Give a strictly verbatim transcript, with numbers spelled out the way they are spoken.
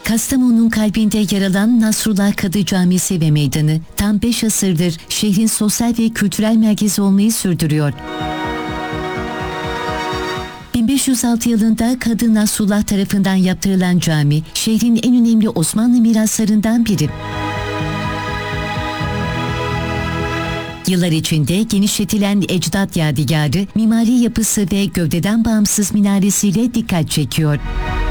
Kastamonu'nun kalbinde yer alan Nasrullah Kadı Camisi ve Meydanı tam beş asırdır şehrin sosyal ve kültürel merkezi olmayı sürdürüyor. bin beş yüz altı yılında Kadı Nasrullah tarafından yaptırılan cami, şehrin en önemli Osmanlı miraslarından biri. Yıllar içinde genişletilen ecdat yadigarı, mimari yapısı ve gövdeden bağımsız minaresiyle dikkat çekiyor.